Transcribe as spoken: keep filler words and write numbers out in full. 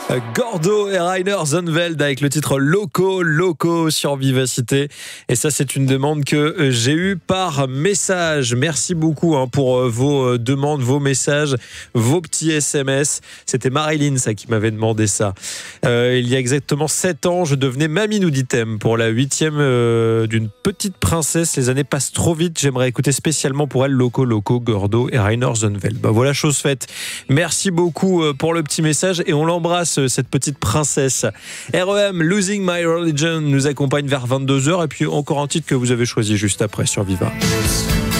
Gordo et Rainer Zonneveld avec le titre Loco, Loco sur Vivacité. Et ça, c'est une demande que j'ai eue par message. Merci beaucoup hein, pour vos demandes, vos messages, vos petits S M S. C'était Marilyn, ça, qui m'avait demandé ça. Euh, il y a exactement sept ans, je devenais mamie, nous dit-elle, pour la huitième euh, d'une petite princesse. Les années passent trop vite. J'aimerais écouter spécialement pour elle Loco, Loco, Gordo et Rainer Zonneveld. Ben voilà, chose faite. Merci beaucoup pour le petit message et on l'embrasse, cette petite princesse. R E M, Losing My Religion, nous accompagne vers vingt-deux heures et puis encore un titre que vous avez choisi juste après sur Viva.